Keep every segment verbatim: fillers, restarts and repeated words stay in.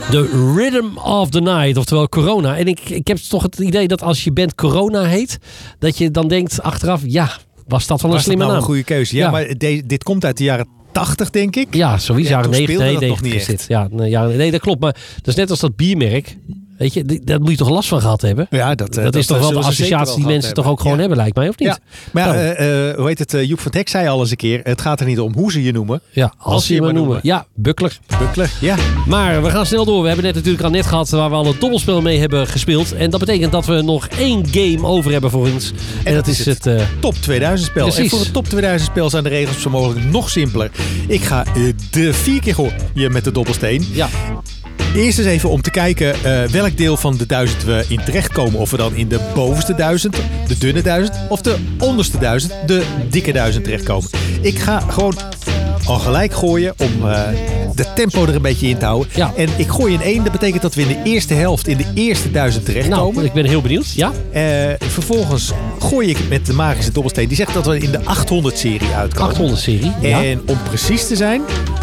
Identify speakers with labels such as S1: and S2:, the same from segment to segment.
S1: The Rhythm of the Night, oftewel Corona. En ik, ik heb toch het idee dat als je band Corona heet, dat je dan denkt achteraf, ja, was dat wel een
S2: was
S1: slimme
S2: dat nou
S1: naam?
S2: een goede keuze? Ja,
S1: Ja.
S2: maar de, dit komt uit de jaren tachtig, denk ik.
S1: Ja, sowieso.
S2: Ja,
S1: Jaren
S2: toen
S1: negentig,
S2: speelde
S1: nee,
S2: dat nog
S1: negentig
S2: niet
S1: is dit. Ja, nee, ja, nee, dat klopt. Maar dat is net als dat biermerk. Weet je, die- daar moet je toch last van gehad hebben?
S2: Ja, dat,
S1: Dat, is toch wel de
S2: zullen ze zeker
S1: associatie
S2: wel
S1: die
S2: gehad
S1: mensen toch
S2: hebben.
S1: ook gewoon
S2: Ja.
S1: hebben, lijkt mij, of niet?
S2: Ja, maar ja,
S1: Nou.
S2: eh, eh, hoe heet het? eh, Joep van Teck zei al eens een keer, het gaat er niet om hoe ze je noemen.
S1: Ja, als,
S2: Als
S1: je
S2: je
S1: maar
S2: maar
S1: noemen.
S2: noemen.
S1: Ja, Buckler.
S2: Buckler, ja.
S1: Maar we gaan snel door. We hebben net natuurlijk al net gehad waar we al het dobbelspel mee hebben gespeeld. En dat betekent dat we nog één game over hebben voor ons. En, dat, is het... eh,
S2: Top tweeduizend spel.
S1: Precies.
S2: En voor het top tweeduizend spel zijn de regels zo mogelijk nog simpeler. Ik ga eh, de vier keer gooien met de dobbelsteen.
S1: ja.
S2: Eerst eens even om te kijken eh, welk deel van de duizend we in terechtkomen. Of we dan in de bovenste duizend, de dunne duizend, of de onderste duizend, de dikke duizend terechtkomen. Ik ga gewoon al gelijk gooien om uh, de tempo er een beetje in te houden.
S1: Ja.
S2: En ik gooi in één, dat betekent dat we in de eerste helft in de eerste duizend terechtkomen.
S1: Nou, ik ben heel benieuwd. Ja?
S2: Uh, vervolgens gooi ik met de magische dobbelsteen. Die zegt dat we in de achthonderd serie uitkomen.
S1: achthonderd serie. Ja.
S2: En om precies te zijn,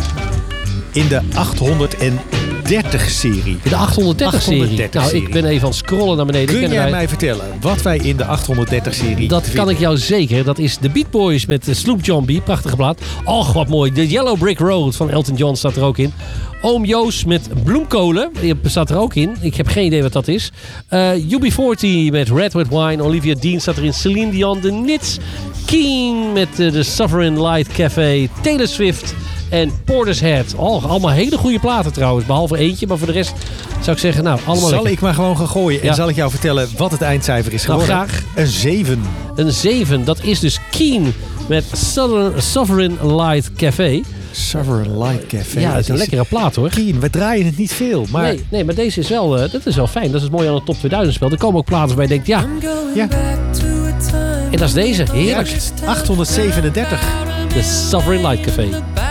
S2: in de achthonderddertig serie.
S1: In de achthonderddertig serie.
S2: achthonderddertig
S1: Nou, ik
S2: serie.
S1: ben even aan het scrollen naar beneden.
S2: Kun
S1: Kennen
S2: jij
S1: wij-
S2: mij vertellen wat wij in de achthonderddertig serie
S1: Dat kan ik jou zeker. Dat is de Beat Boys met de Sloop John B. Prachtige plaat. Och, wat mooi. De Yellow Brick Road van Elton John staat er ook in. Oom Joost met Bloemkolen. Die staat er ook in. Ik heb geen idee wat dat is. Uh, U B veertig met Red Red Wine. Olivia Dean staat erin. Celine Dion. The Nits. Keen met uh, de Sovereign Light Café. Taylor Swift. En Portishead. Oh, allemaal hele goede platen trouwens. Behalve eentje. Maar voor de rest zou ik zeggen, nou, allemaal
S2: Zal
S1: lekker.
S2: ik maar gewoon gaan gooien en
S1: Ja.
S2: zal ik jou vertellen wat het eindcijfer is
S1: Nou,
S2: geworden?
S1: graag.
S2: Een zeven.
S1: Een zeven. Dat is dus Keen met Southern, Sovereign Light Café.
S2: Sovereign Light Café.
S1: Ja, dat is een lekkere plaat hoor.
S2: Keen, we draaien het niet veel, maar
S1: Nee, nee, maar deze is wel, uh, dat is wel fijn. Dat is het mooie aan het top tweeduizend spel. Er komen ook platen waarbij je denkt, ja,
S2: ja,
S1: en dat is deze. Heerlijk.
S2: juist. achthonderdzevenendertig.
S1: De Sovereign Light Café.